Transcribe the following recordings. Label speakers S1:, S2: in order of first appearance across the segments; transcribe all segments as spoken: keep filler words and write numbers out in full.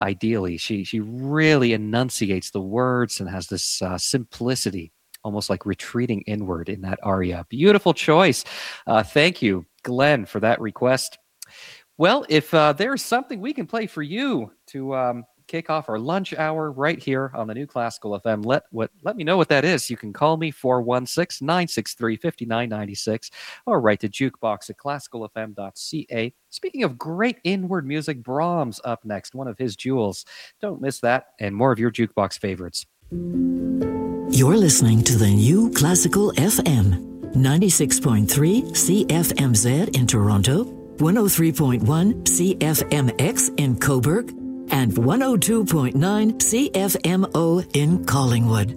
S1: ideally. She she really enunciates the words and has this uh, simplicity, almost like retreating inward in that aria. Beautiful choice. Uh, thank you, Glenn, for that request. Well, if uh, there's something we can play for you to um, kick off our lunch hour right here on the New Classical F M, let what let me know what that is. You can call me four one six, nine six three, five nine nine six or write to jukebox at classical f m dot c a. Speaking of great inward music, Brahms up next, one of his jewels. Don't miss that and more of your jukebox favorites.
S2: You're listening to the New Classical F M, ninety-six point three C F M Z in Toronto, one oh three point one C F M X in Cobourg, and one oh two point nine C F M O in Collingwood.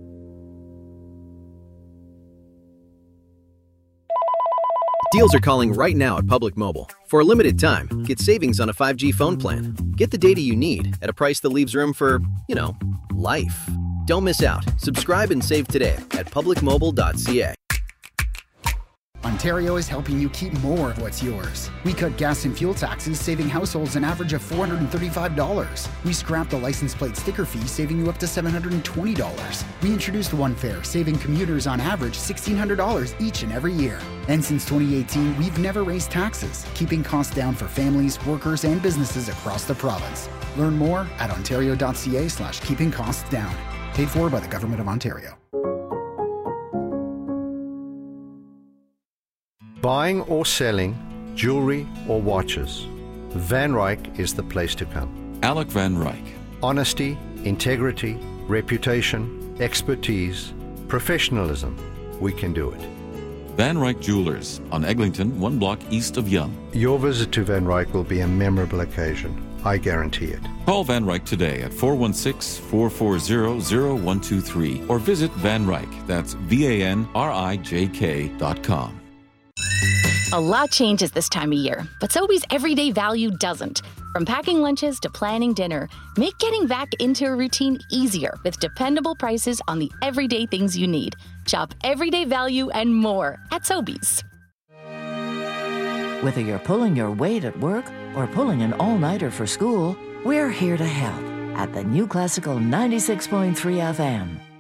S3: Deals are calling right now at Public Mobile. For a limited time, get savings on a five G phone plan. Get the data you need at a price that leaves room for, you know, life. Don't miss out. Subscribe and save today at public mobile dot c a.
S4: Ontario is helping you keep more of what's yours. We cut gas and fuel taxes, saving households an average of four hundred thirty-five dollars. We scrapped the license plate sticker fee, saving you up to seven hundred twenty dollars. We introduced One Fare, saving commuters on average one thousand six hundred dollars each and every year. And since twenty eighteen, we've never raised taxes, keeping costs down for families, workers, and businesses across the province. Learn more at ontario dot c a slash keeping costs down. Paid for by the Government of Ontario.
S5: Buying or selling jewelry or watches, Van Ryk is the place to come.
S6: Alec Van Ryk.
S5: Honesty, integrity, reputation, expertise, professionalism. We can do it.
S6: Van Ryk Jewelers on Eglinton, one block east of Yonge.
S5: Your visit to Van Ryk will be a memorable occasion. I guarantee it.
S6: Call Van Ryk today at four one six, four four zero, zero one two three or visit Van Ryk. That's V A N R I J K dot com.
S7: A lot changes this time of year, but Sobeys everyday value doesn't. From packing lunches to planning dinner, make getting back into a routine easier with dependable prices on the everyday things you need. Shop everyday value and more at Sobeys.
S2: Whether you're pulling your weight at work or pulling an all-nighter for school, we're here to help at the New Classical ninety-six point three F M.